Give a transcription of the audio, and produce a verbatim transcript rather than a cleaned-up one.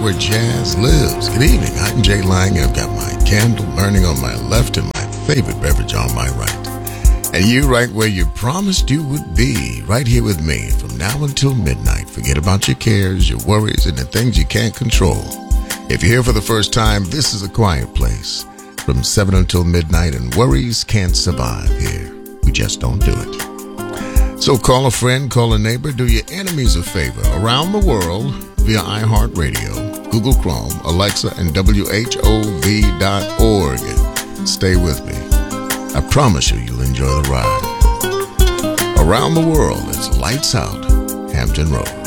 where jazz lives. Good evening. I'm Jay Lang. I've got my candle burning on my left and my favorite beverage on my right. And you right where you promised you would be, right here with me from now until midnight. Forget about your cares, your worries, and the things you can't control. If you're here for the first time, this is a quiet place. From seven until midnight, and worries can't survive here. We just don't do it. So call a friend, call a neighbor, do your enemies a favor. Around the world, via iHeartRadio, Google Chrome, Alexa, and W H O V dot org. Stay with me. I promise you, you'll enjoy the ride. Around the world, it's Lights Out, Hampton Road.